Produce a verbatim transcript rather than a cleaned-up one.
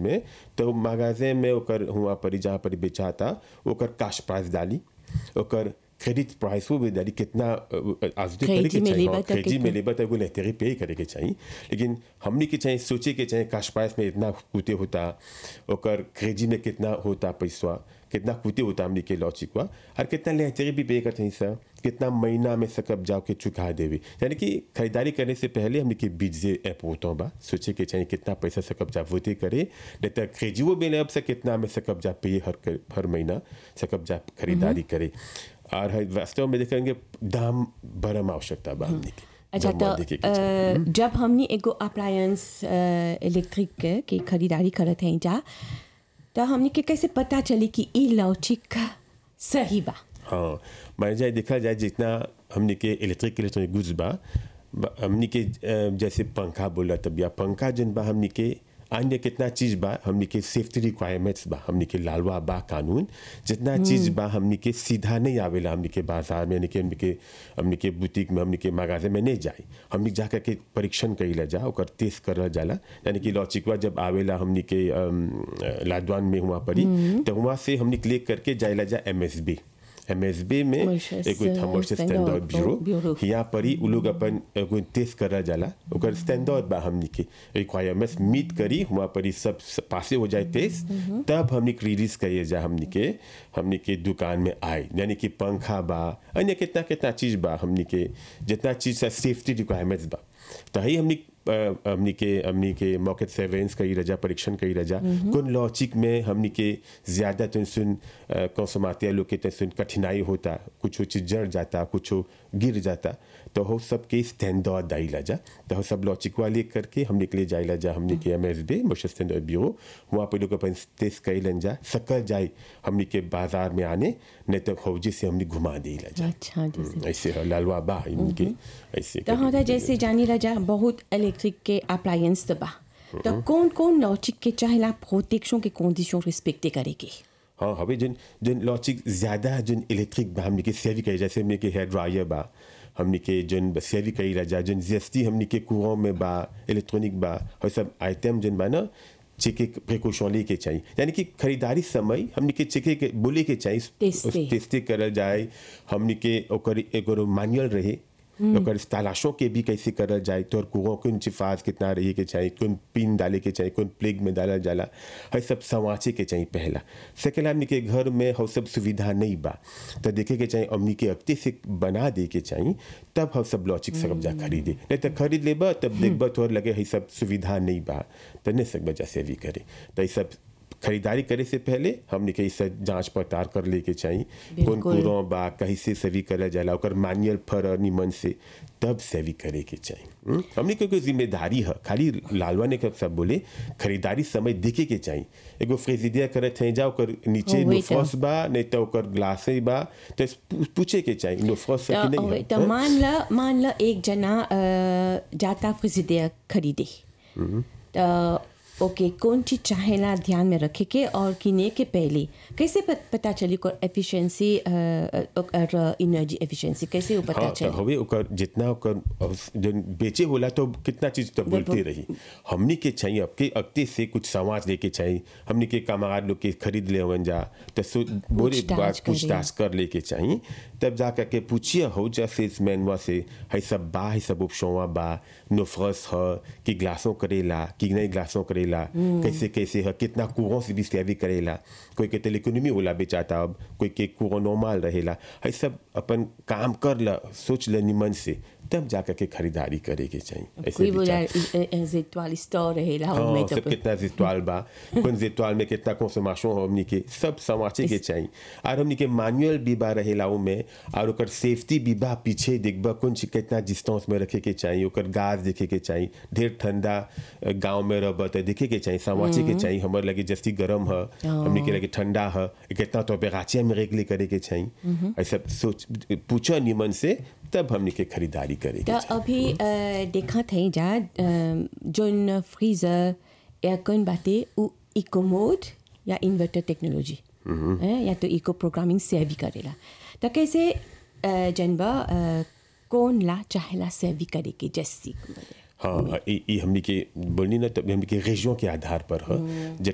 में तो magasin में ओकर हुआ पर जहाँ पर बेचाता ओकर cash price डाली ओकर क्रेडिट प्राइस वो भी डाली कितना आजू करे के चाहिए क्रेडिट में लेबर तो एगो लहतेरी पे करे के चाहिए लेकिन हमनी के चाहिए सोचे के चाहिए cash price में इतना कुते होता ओकर क्रेडिट में कितना होता पैसा कितना कुते होता हमनी के लॉजिक हुआ और कितना लहतेरी भी पे करते हैं सर कितना महीना में सकब जाओ के चुका देवे यानी कि खरीदारी करने से पहले हमने के बीजे ऐप होता बा सोचे के चाहिए कितना पैसा सकब जा वोते करे नहीं तो क्रेजियो भी अब से कितना में सकब जा पे हर हर महीना सकब जा खरीदारी करे और वास्तव में देखेंगे दाम बरम आवश्यकता बा हमने की अच्छा तो जब हमने एगो अप्लायंस इलेक्ट्रिक के खरीदारी करत हैं जा तो हमने के कैसे पता चली कि ई लॉजिक सही बा हाँ मान जाए देखा जाए जितना हमने के इलेक्ट्रिक इलेक्ट्रॉनिक गुड्स बा हमने के जैसे पंखा बोला तब या पंखा जन बा हमने के अन्य कितना चीज़ बा हमने के सेफ्टी रिक्वायरमेंट्स बा हमने के लालवा बा कानून जितना चीज़ बा हमने के सीधा नहीं आवेला हमने के बाजार में यानी कि हमने के हमने के बुटीक में हमने के magasin में नहीं जाए हमने जाकर के परीक्षण करेला जा और टेस्ट करल जाला यानी कि लॉजिकवा जब आवेला हमने के लादवान में हुआ पड़ी तो वहाँ से हमने क्लिक करके जाएला जा M S B M S B में एक मॉरिशस स्टैंडर्ड ब्यूरो यहाँ पर ही उ लोग अपन एगो टेस्ट करल जाला ओकर स्टैंडर्ड बा हमनी के रिक्वायरमेंट्स मीट करी वहाँ पर ही सब पासे हो जाए टेस्ट तब हमनी रिलीज करिए जा हमनी के हमनी के दुकान में आए यानी कि पंखा बा अन्य कितना कितना चीज़ बा हमनी के जितना चीज़ सेफ्टी रिक्वायरमेंट्स बा तो ही हमनी हमनी के हमनी के मॉकेट सर्वेलेंस कई रजा परीक्षण कई रजा कौन लॉजिक में हमनी के ज़्यादा तो सुन कंसुमाते लोग के सुन कठिनाई होता कुछ चीज़ जड़ जाता कुछ गिर जाता तो हो सब के स्टैंडर्ड आई लजा तो सब लॉजिक वाले करके हमने के लिए जाए लजा हमने के M S B Mauritius standard bureau वहाँ पर लोग अपन टेस्ट कई लन जा सकल जाए हमने के बाजार में आने नहीं तो हौजी से हमने घुमा दे लजा अच्छा ऐसे लालवा बा इनके ऐसे तो हाँ जैसे जानी रजा बहुत इलेक्ट्रिक के अप्लायंस बा तो कौन कौन लॉजिक के चाहेला प्रोटेक्शन के कंडीशन रिस्पेक्ट करेगी हाँ हवे जिन जिन लॉजिक ज़्यादा जिन इलेक्ट्रिक बा हमने के सेवी कई जैसे हमने के हेयर ड्रायर बा हमने के जिन सेवी कई रजा जिन जीएसटी हमने के कुआं में बा इलेक्ट्रॉनिक बा और सब आइटम जिन बा ना चेके प्रिकॉशन लेके चाहिए यानी कि खरीदारी समय हमने के चेके के बोले के चाहिए टेस्ट करल जाए हमने के ओकर एगो मैनुअल रहे ओकर तलाशों के भी कैसे करल जाए तो कुओं कौन चिफाज कितना रही के चाहिए कौन पिन डाले के चाहिए कौन प्लेग में डालल जाला है सब समाचे के चाहिए पहला सेकेंड हमने के घर में हो सब सुविधा नहीं बा तो देखे के चाहिए हमने के अक्ति से बना दे के चाहिए तब हम सब लॉजिक सकब जा खरीदे नहीं तो खरीद लेबा तब देखबा तोहर लगे है सब सुविधा नहीं बा तो नहीं सकबा जैसे भी करे तो ये सब खरीदारी करे से पहले हमने के इसे जांच पड़ताल कर ले के चाहिए कौन कुरों बा कहीं से सेवी करे जाला ओकर मैनुअल फर निमन से तब सेवी करे के चाहिए हमने के कोई जिम्मेदारी है खाली लालवा ने कब सब बोले खरीदारी समय देखे के चाहिए एगो फ्रिजिडिया करत है जा ओकर नीचे नो फ्रॉस्ट बा नहीं तो ओकर ग्लास ही बा तो पूछे के चाहिए नो फ्रॉस्ट कि नहीं है तो मान ला मान ला एक जना जाता फ्रिजिडिया खरीदे तो ओके okay, कौन चीज़ चाहेला ध्यान में रखे के और किने के पहले कैसे पता चली को एफिशिएंसी और एनर्जी एफिशिएंसी कैसे पता हाँ, चली हवे ओकर जितना ओकर जन बेचे होला तो कितना चीज़ तो बोलते रही हमनी के चाहिए आपके अक्ति से कुछ समाज लेके चाहिए हमनी के कामगार लोग के खरीद ले वन जा तो बोले बात पूछताछ कर लेके चाहिए तब जा करके पूछिए हो जा सेल्समैन वहाँ से है सब बा है सब उपशोवा बा नोफ्रस है कि ग्लासों करेला कि नहीं ग्लासों करेला कैसे कैसे है कितना कुओं से भी सेवी करेला कोई के इकोनॉमी होला बेचाता अब कोई के कुओं नॉर्मल रहेला है सब अपन काम कर ला सोच ल निमन से तब जाकर के खरीदारी करे के चाहिए कोई बोला जेतवाल स्टोर रहेला हाँ सब कितना जेतवाल बा कौन जेतवाल में कितना कंसोमेशन हो हमनी के सब समाचे के चाहिए और हमनी के मैनुअल भी बा रहेला में और ओकर सेफ्टी भी बा पीछे देखबा कौन सी कितना डिस्टेंस में रखे के चाहिए ओकर गाज देखे के चाहिए ढेर ठंडा गांव में रह तो देखे के चाहिए समाचे के चाहिए हमारे लगे जस्ती गर्म है हमनी के लगे ठंडा है कितना तो बेगाचे में रेगले करे के चाहिए ऐसा सोच पूछो निमन से तब हमने के खरीदारी करेगी तो अभी देखा थे जा जोन फ्रीजर एयरकन बाते उ इको मोड या इन्वर्टर टेक्नोलॉजी या तो इको प्रोग्रामिंग से भी करेला तो कैसे जनबा कौन ला चाहेला से भी करे के जैसी हाँ ये हमने के बोलनी ना तब हमने के रेजियों के आधार पर है